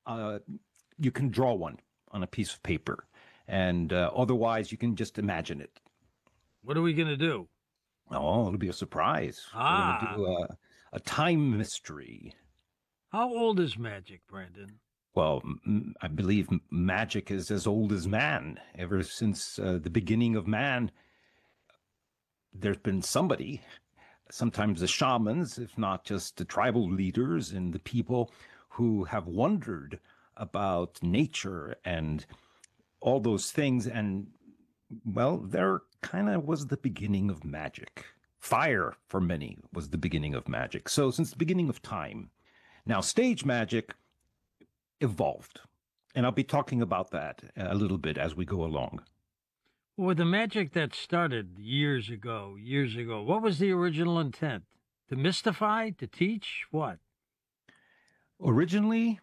uh, you can draw one on a piece of paper, and otherwise you can just imagine it. What are we going to do? Oh, it'll be a surprise. We're going to Ah, do a time mystery. how old is magic, Brandon? Well, I believe magic is as old as man. Ever since the beginning of man, there's been somebody, sometimes the shamans, if not just the tribal leaders and the people who have wondered about nature and all those things. And well, there kind of was the beginning of magic. Fire, for many, was the beginning of magic. So, since the beginning of time, now stage magic evolved. And I'll be talking about that a little bit as we go along. Well, with the magic that started years ago, what was the original intent? To mystify? To teach? What? Originally,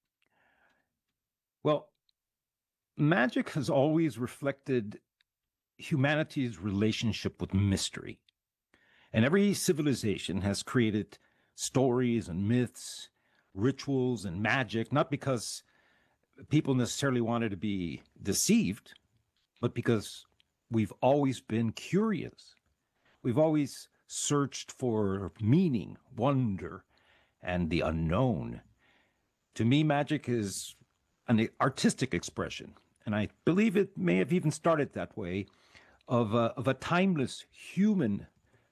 well, magic has always reflected humanity's relationship with mystery. And every civilization has created stories and myths, rituals and magic, not because people necessarily wanted to be deceived, but because we've always been curious. We've always searched for meaning, wonder, and the unknown. To me, magic is an artistic expression, and I believe it may have even started that way, of a timeless human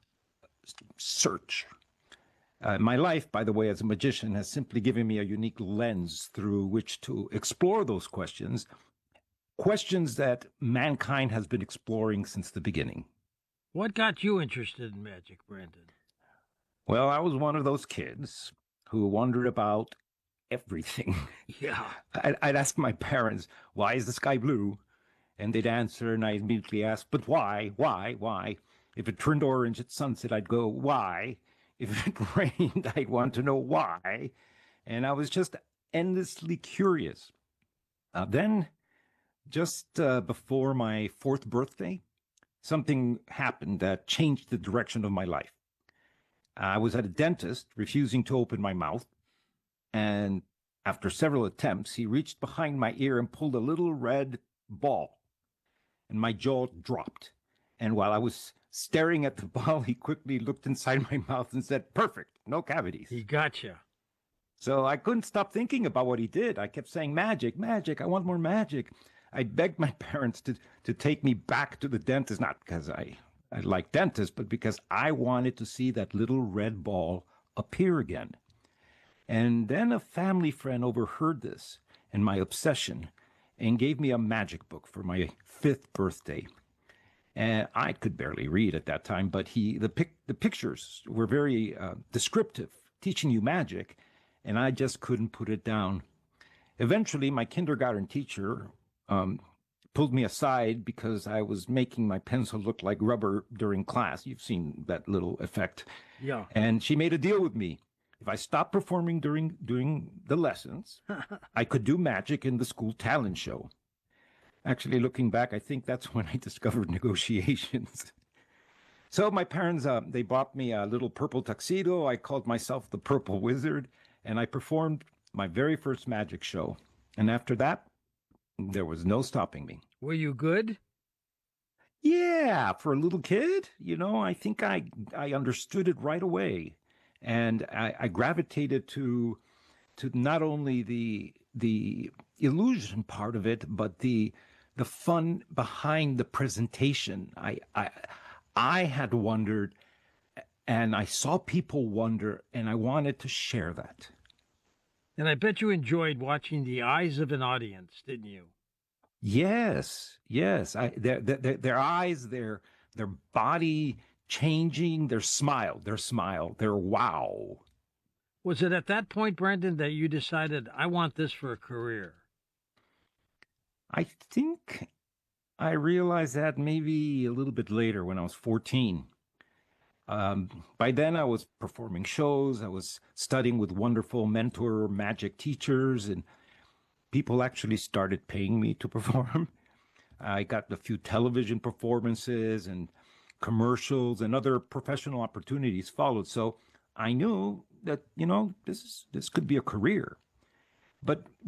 search. My life, by the way, as a magician, has simply given me a unique lens through which to explore those questions, questions that mankind has been exploring since the beginning. What got you interested in magic, Brandon? Well, I was one of those kids who wondered about everything. Yeah. I'd ask my parents, why is the sky blue? And they'd answer, and I immediately ask, but why? Why? Why? If it turned orange at sunset, I'd go, why? If it rained, I'd want to know why. And I was just endlessly curious. Then, just before my fourth birthday, something happened that changed the direction of my life. I was at a dentist refusing to open my mouth, and after several attempts, he reached behind my ear and pulled a little red ball, and my jaw dropped. And while I was staring at the ball, he quickly looked inside my mouth and said, perfect, no cavities. He gotcha. So I couldn't stop thinking about what he did. I kept saying, magic, magic, I want more magic. I begged my parents to take me back to the dentist, not because I like dentists, but because I wanted to see that little red ball appear again. And then a family friend overheard this and my obsession and gave me a magic book for my fifth birthday. And I could barely read at that time, but the pictures were very descriptive, teaching you magic, and I just couldn't put it down. Eventually, my kindergarten teacher pulled me aside because I was making my pencil look like rubber during class. You've seen that little effect. Yeah. And she made a deal with me. If I stopped performing during the lessons, I could do magic in the school talent show. Actually, looking back, I think that's when I discovered negotiations. So my parents, they bought me a little purple tuxedo. I called myself the Purple Wizard, and I performed my very first magic show. And after that, there was no stopping me. Were you good? Yeah, for a little kid, I think I understood it right away, and I gravitated to not only the illusion part of it, but the fun behind the presentation. I had wondered, and I saw people wonder, and I wanted to share that. And I bet you enjoyed watching the eyes of an audience, didn't you? Yes, yes. Their eyes, their body changing, their smile, their wow. Was it at that point, Brandon, that you decided, I want this for a career? I think I realized that maybe a little bit later when I was 14. By then, I was performing shows. I was studying with wonderful mentor magic teachers, and people actually started paying me to perform. I got a few television performances and commercials, and other professional opportunities followed. So I knew that this could be a career. But